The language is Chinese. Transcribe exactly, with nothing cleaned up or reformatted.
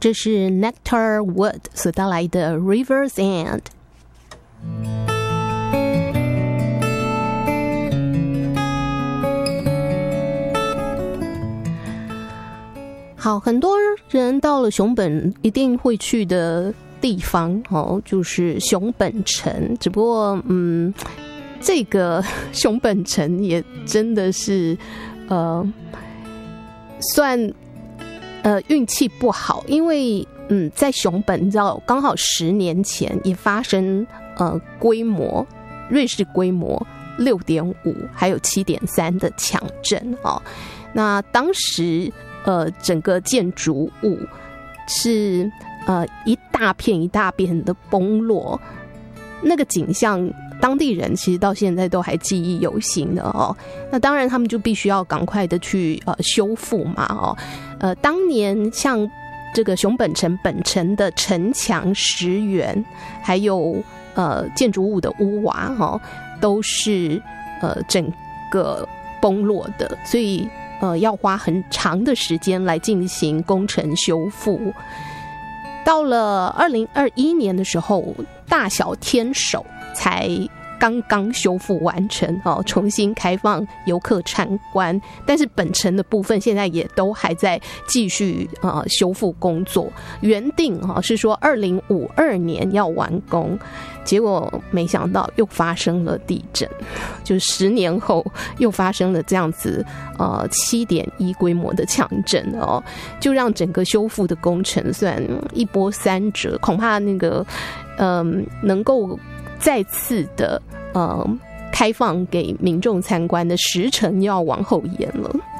这是 Nectar Wood 所带来的 River's End。好，很多人到了熊本一定会去的地方哦，就是熊本城。只不过，嗯，这个熊本城也真的是，呃，算呃运气不好，因为嗯，在熊本，你知道，刚好十年前也发生呃规模瑞士规模六点五还有七点三的强震哦。那当时呃整个建筑物是呃一大片一大片的崩落，那个景象当地人其实到现在都还记忆犹新的哦。那当然他们就必须要赶快的去呃修复嘛哦。呃当年像这个熊本城本城的城墙石垣还有呃建筑物的屋瓦哦，都是呃整个崩落的，所以呃要花很长的时间来进行工程修复。到了二零二一年的时候，大小天守才刚刚修复完成哦，重新开放游客参观，但是本城的部分现在也都还在继续呃修复工作，原定哈、哦、是说二零五二年要完工，结果没想到又发生了地震，就十年后又发生了这样子呃七点一规模的强震哦，就让整个修复的工程算一波三折，恐怕那个嗯、呃、能够再次的呃开放给民众参观的时程又要往后延了。